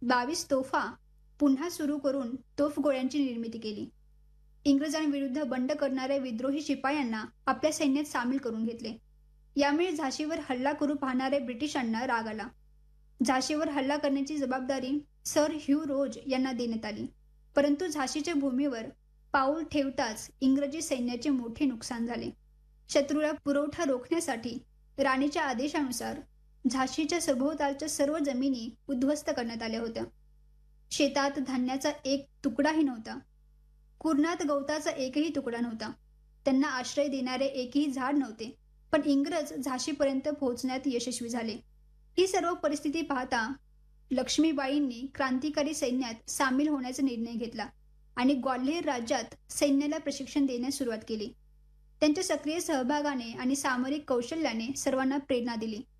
22 तोफा पुन्हा सुरू करून तोफगोळ्यांची निर्मिती केली. इंग्रजांविरुद्ध बंड करणाऱ्या विद्रोही शिपायांना आपल्या सैन्यात सामील करून घेतले. यामुळे झाशीवर हल्ला करू पाहणाऱ्या ब्रिटिशांना राग आला. झाशीवर हल्ला करण्याची जबाबदारी सर ह्यू रोज यांना देण्यात आली. परंतु झाशीच्या भूमीवर पाऊल ठेवताच इंग्रजी सैन्याचे मोठे नुकसान झाले. शत्रूला पुरवठा रोखण्यासाठी राणीच्या आदेशानुसार झाशीच्या सभोवतालच्या सर्व जमिनी उद्ध्वस्त करण्यात आल्या होत्या. शेतात धान्याचा एक तुकडाही नव्हता. कुरणात गवताचा एकही तुकडा नव्हता. त्यांना आश्रय देणारे एकही झाड नव्हते. पण इंग्रज झाशीपर्यंत पोहोचण्यात यशस्वी झाले. ही सर्व परिस्थिती पाहता लक्ष्मीबाईंनी क्रांतिकारी सैन्यात सामील होण्याचा निर्णय घेतला आणि ग्वाल्हेर राज्यात सैन्याला प्रशिक्षण देण्यास सुरुवात केली. त्यांच्या सक्रिय सहभागाने आणि सामरिक कौशल्याने सर्वांना प्रेरणा दिली.